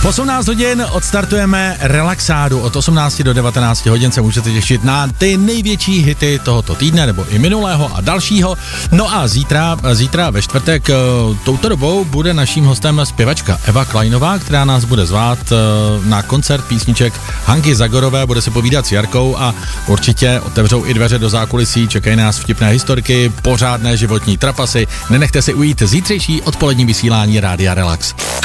V 18 hodin odstartujeme relaxádu. Od 18 do 19 hodin se můžete těšit na ty největší hity tohoto týdne, nebo i minulého a dalšího. No a zítra ve čtvrtek touto dobou bude naším hostem zpěvačka Eva Kleinová, která nás bude zvát na koncert písniček Hanky Zagorové, bude se povídat s Jarkou a určitě otevřou i dveře do zákulisí, čekají nás vtipné historky, pořádné životní trapasy. Nenechte si ujít zítřejší odpolední vysílání Rádia Relax.